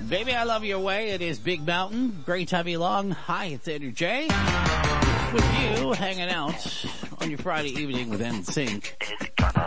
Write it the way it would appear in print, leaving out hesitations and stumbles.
Baby, I Love Your Way. It is Big Mountain. Great to have you along. Hi, it's Andrew J. With you, hanging out on your Friday evening with NSYNC.